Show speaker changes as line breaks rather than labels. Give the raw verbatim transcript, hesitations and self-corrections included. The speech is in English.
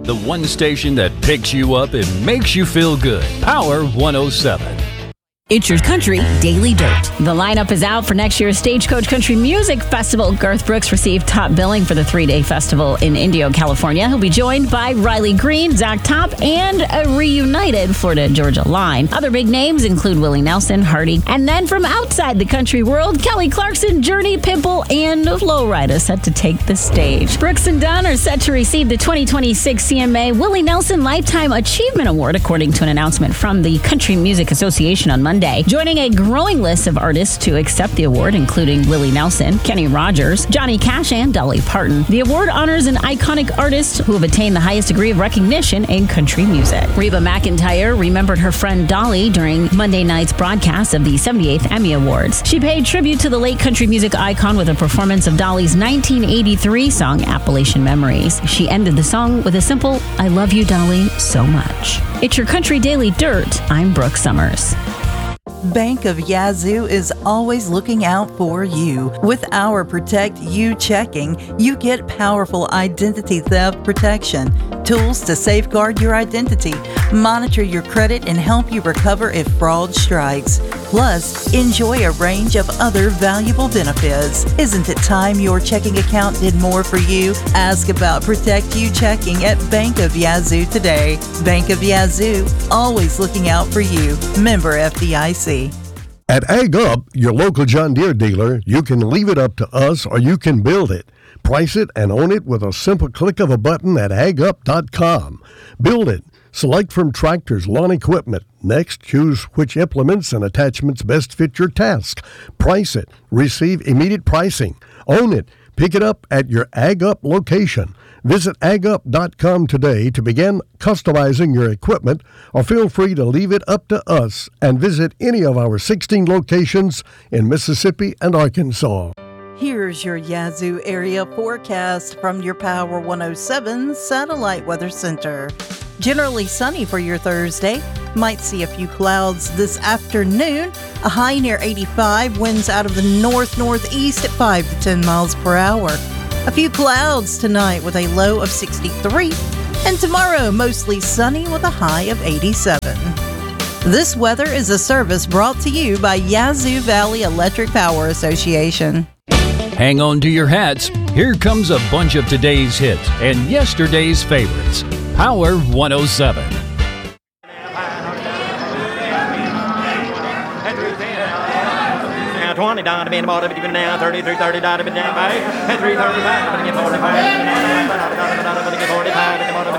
The one station that picks you up and makes you feel good. Power one oh seven.
It's your country daily dirt. The lineup is out for next year's Stagecoach Country Music Festival. Garth Brooks received top billing for the three-day festival in Indio, California. He'll be joined by Riley Green, Zach Top, and a reunited Florida-Georgia line. Other big names include Willie Nelson, Hardy, and then from outside the country world, Kelly Clarkson, Journey, Pitbull, and Flo Rida set to take the stage. Brooks and Dunn are set to receive the twenty twenty-six C M A Willie Nelson Lifetime Achievement Award, according to an announcement from the Country Music Association on Monday. Joining a growing list of artists to accept the award, including Willie Nelson, Kenny Rogers, Johnny Cash, and Dolly Parton. The award honors an iconic artist who have attained the highest degree of recognition in country music. Reba McEntire remembered her friend Dolly during Monday night's broadcast of the seventy-eighth Emmy Awards. She paid tribute to the late country music icon with a performance of Dolly's nineteen eighty-three song, Appalachian Memories. She ended the song with a simple, "I love you, Dolly, so much." It's your Country Daily Dirt. I'm Brooke Summers.
Bank of Yazoo is always looking out for you. With our Protect You checking, you get powerful identity theft protection, tools to safeguard your identity, monitor your credit, and help you recover if fraud strikes. Plus, enjoy a range of other valuable benefits. Isn't it time your checking account did more for you? Ask about Protect You checking at Bank of Yazoo today. Bank of Yazoo, always looking out for you. Member F D I C.
At Ag Up, your local John Deere dealer, you can leave it up to us or you can build it. Price it and own it with a simple click of a button at ag up dot com. Build it. Select from tractors, lawn equipment. Next, choose which implements and attachments best fit your task. Price it. Receive immediate pricing. Own it. Pick it up at your Ag Up location. Visit ag up dot com today to begin customizing your equipment, or feel free to leave it up to us and visit any of our sixteen locations in Mississippi and Arkansas.
Here's your Yazoo area forecast from your Power one oh seven Satellite Weather Center. Generally sunny for your Thursday. Might see a few clouds this afternoon. A high near eighty-five, winds out of the north-northeast at five to ten miles per hour. A few clouds tonight with a low of sixty-three. And tomorrow, mostly sunny with a high of eighty-seven. This weather is a service brought to you by Yazoo Valley Electric Power Association.
Hang on to your hats. Here comes a bunch of today's hits and yesterday's favorites. Power one oh seven.
twenty dollars, been bought up, now thirty-three, thirty dollars, been down by, and three thirty-five, but again, forty-five,